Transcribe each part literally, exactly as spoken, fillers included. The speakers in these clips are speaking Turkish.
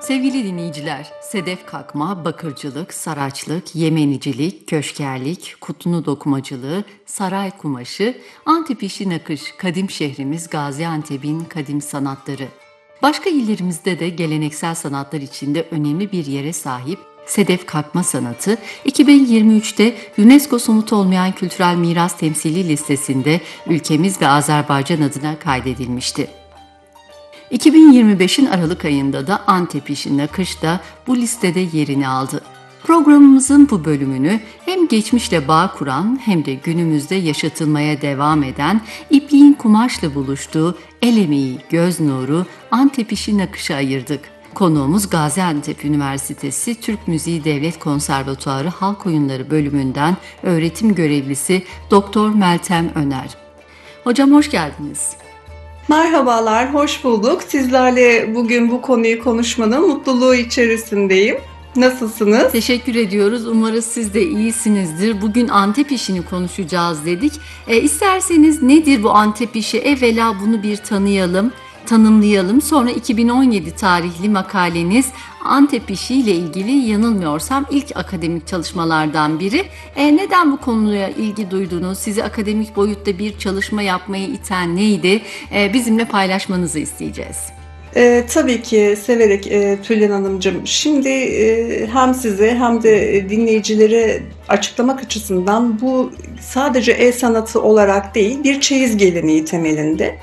Sevgili dinleyiciler, sedef kakma, bakırcılık, saraçlık, yemenicilik, köşkerlik, kutunu dokumacılığı, saray kumaşı, Antep işi nakış, kadim şehrimiz Gaziantep'in kadim sanatları. Başka illerimizde de geleneksel sanatlar içinde önemli bir yere sahip sedef kakma sanatı, iki bin yirmi üçte UNESCO somut olmayan kültürel miras temsili listesinde ülkemiz ve Azerbaycan adına kaydedilmişti. iki bin yirmi beşin Aralık ayında da Antep işi nakış da bu listede yerini aldı. Programımızın bu bölümünü hem geçmişle bağ kuran hem de günümüzde yaşatılmaya devam eden ipliğin kumaşla buluştuğu el emeği, göz nuru Antep işi nakışa ayırdık. Konuğumuz Gaziantep Üniversitesi Türk Müziği Devlet Konservatuarı Halk Oyunları bölümünden öğretim görevlisi Doktor Meltem Öner. Hocam hoş geldiniz. Merhabalar, hoş bulduk. Sizlerle bugün bu konuyu konuşmanın mutluluğu içerisindeyim. Nasılsınız? Teşekkür ediyoruz. Umarız siz de iyisinizdir. Bugün Antep işini konuşacağız dedik. E, isterseniz nedir bu Antep işi? Evvela bunu bir tanıyalım, tanımlayalım. Sonra iki bin on yedi tarihli makaleniz Antep işi ile ilgili yanılmıyorsam ilk akademik çalışmalardan biri. E, neden bu konuya ilgi duydunuz? Sizi akademik boyutta bir çalışma yapmaya iten neydi? E, bizimle paylaşmanızı isteyeceğiz. E, tabii ki severek e, Tülin Hanımcığım. Şimdi e, hem size hem de dinleyicilere açıklamak açısından bu sadece el sanatı olarak değil, bir çeyiz geleneği temelinde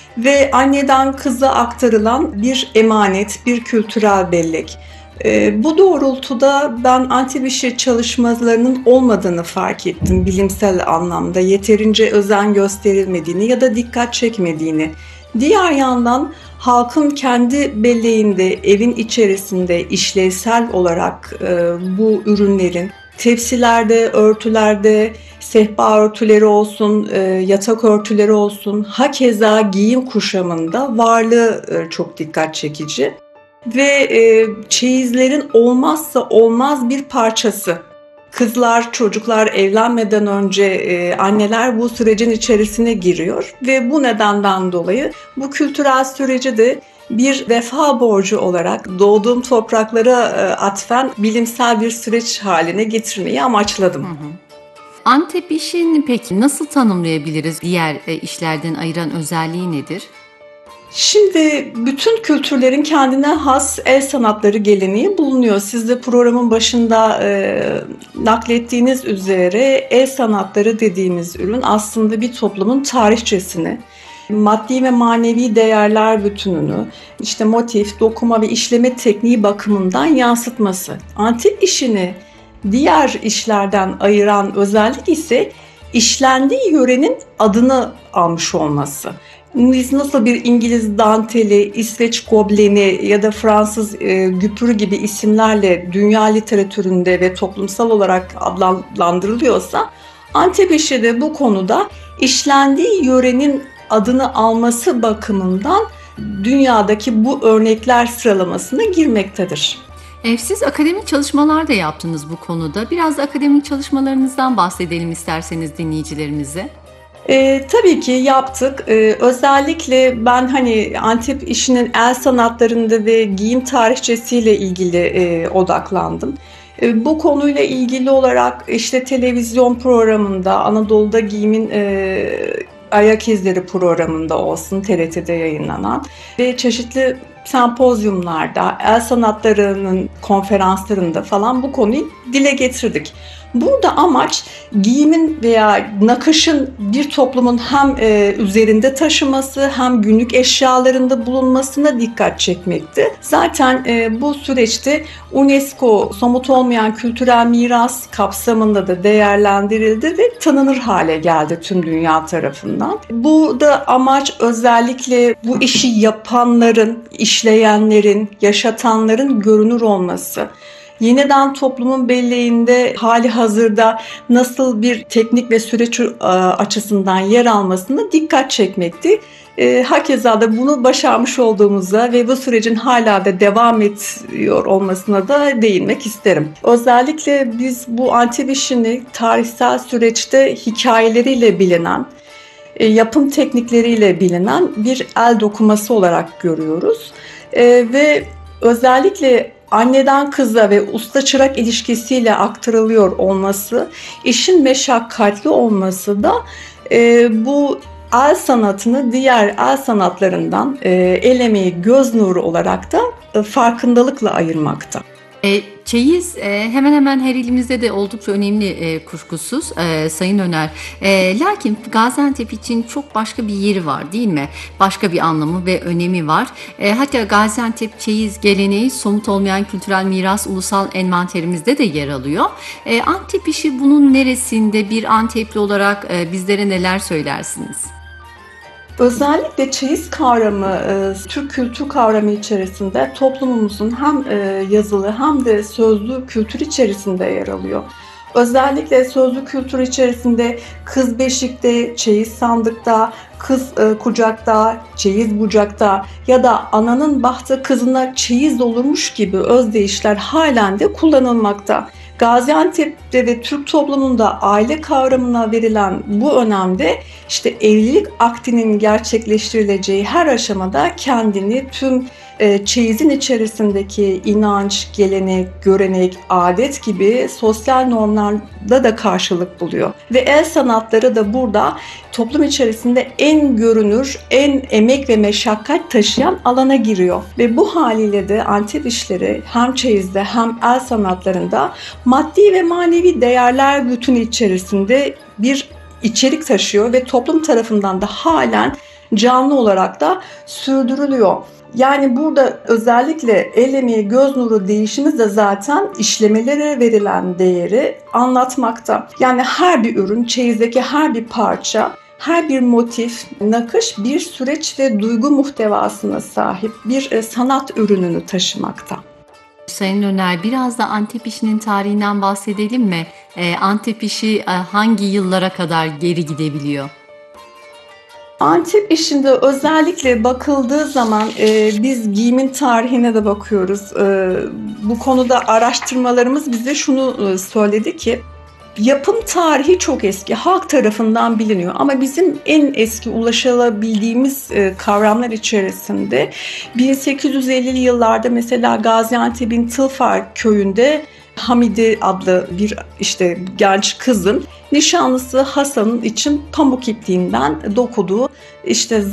ve anneden kıza aktarılan bir emanet, bir kültürel bellek. E, bu doğrultuda ben Antep işi çalışmalarının olmadığını fark ettim bilimsel anlamda. Yeterince özen gösterilmediğini ya da dikkat çekmediğini. Diğer yandan halkın kendi belleğinde, evin içerisinde işlevsel olarak e, bu ürünlerin tepsilerde, örtülerde, sehpa örtüleri olsun, e, yatak örtüleri olsun, hakeza giyim kuşamında varlığı e, çok dikkat çekici. Ve e, çeyizlerin olmazsa olmaz bir parçası. Kızlar, çocuklar evlenmeden önce e, anneler bu sürecin içerisine giriyor ve bu nedenden dolayı bu kültürel süreci de bir vefa borcu olarak doğduğum topraklara e, atfen bilimsel bir süreç haline getirmeyi amaçladım. Hı hı. Antep işini peki nasıl tanımlayabiliriz? Diğer e, işlerden ayıran özelliği nedir? Şimdi bütün kültürlerin kendine has el sanatları geleneği bulunuyor. Siz de programın başında e, naklettiğiniz üzere el sanatları dediğimiz ürün aslında bir toplumun tarihçesini, maddi ve manevi değerler bütününü, işte motif, dokuma ve işleme tekniği bakımından yansıtması. Antep işini diğer işlerden ayıran özellik ise işlendiği yörenin adını almış olması. Biz nasıl bir İngiliz danteli, İsveç gobleni ya da Fransız e, güpürü gibi isimlerle dünya literatüründe ve toplumsal olarak adlandırılıyorsa, Antep işi de bu konuda işlendiği yörenin adını alması bakımından dünyadaki bu örnekler sıralamasına girmektedir. Siz akademik çalışmalar da yaptınız bu konuda. Biraz da akademik çalışmalarınızdan bahsedelim isterseniz dinleyicilerimize. E, tabii ki yaptık. E, özellikle ben hani Antep işinin el sanatlarında ve giyim tarihçesiyle ilgili e, odaklandım. E, bu konuyla ilgili olarak işte televizyon programında, Anadolu'da Giyimin e, Ayak İzleri programında olsun, T R T'de yayınlanan ve çeşitli sempozyumlarda, el sanatlarının konferanslarında falan bu konuyu dile getirdik. Burada amaç giyimin veya nakışın bir toplumun hem e, üzerinde taşıması hem günlük eşyalarında bulunmasına dikkat çekmekti. Zaten e, bu süreçte UNESCO somut olmayan kültürel miras kapsamında da değerlendirildi ve tanınır hale geldi tüm dünya tarafından. Burada amaç özellikle bu işi yapanların, işleyenlerin, yaşatanların görünür olması. Yeniden toplumun belleğinde hali hazırda nasıl bir teknik ve süreç açısından yer almasına dikkat çekmekti. E, hakeza da bunu başarmış olduğumuza ve bu sürecin hala da devam ediyor olmasına da değinmek isterim. Özellikle biz bu Antep işini tarihsel süreçte hikayeleriyle bilinen, e, yapım teknikleriyle bilinen bir el dokuması olarak görüyoruz. E, ve özellikle anneden kıza ve usta çırak ilişkisiyle aktarılıyor olması, işin meşakkatli olması da e, bu el sanatını diğer el sanatlarından e, el emeği, göz nuru olarak da e, farkındalıkla ayırmakta. E, çeyiz e, hemen hemen her ilimizde de oldukça önemli, e, kuşkusuz e, Sayın Öner. E, lakin Gaziantep için çok başka bir yeri var değil mi? Başka bir anlamı ve önemi var. E, hatta Gaziantep çeyiz geleneği somut olmayan kültürel miras ulusal envanterimizde de yer alıyor. E, Antep işi bunun neresinde? Bir Antepli olarak e, bizlere neler söylersiniz? Özellikle çeyiz kavramı, e, Türk kültür kavramı içerisinde toplumumuzun hem e, yazılı hem de sözlü kültür içerisinde yer alıyor. Özellikle sözlü kültür içerisinde kız beşikte, çeyiz sandıkta, kız e, kucakta, çeyiz bucakta ya da ananın bahtı kızına çeyiz olurmuş gibi özdeyişler halen de kullanılmakta. Gaziantep'te ve Türk toplumunda aile kavramına verilen bu önemde işte evlilik akdinin gerçekleştirileceği her aşamada kendini tüm e, çeyizin içerisindeki inanç, gelenek, görenek, adet gibi sosyal normlarda da karşılık buluyor. Ve el sanatları da burada toplum içerisinde en görünür, en emek ve meşakkat taşıyan alana giriyor. Ve bu haliyle de Antep işleri hem çeyizde hem el sanatlarında maddi ve manevi değerler bütünü içerisinde bir içerik taşıyor ve toplum tarafından da halen canlı olarak da sürdürülüyor. Yani burada özellikle el emeği, göz nuru değişimi de zaten işlemelere verilen değeri anlatmakta. Yani her bir ürün, çeyizdeki her bir parça, her bir motif, nakış bir süreç ve duygu muhtevasına sahip bir sanat ürününü taşımakta. Sayın Öner, biraz da Antep işinin tarihinden bahsedelim mi? E, Antep işi e, hangi yıllara kadar geri gidebiliyor? Antep işinde özellikle bakıldığı zaman e, biz giyimin tarihine de bakıyoruz. E, bu konuda araştırmalarımız bize şunu e, söyledi ki yapım tarihi çok eski, halk tarafından biliniyor ama bizim en eski ulaşabildiğimiz e, kavramlar içerisinde bin sekiz yüz ellili yıllarda mesela Gaziantep'in Tılfar köyünde Hamide adlı bir işte genç kızın nişanlısı Hasan'ın için pamuk ipliğinden dokuduğu işte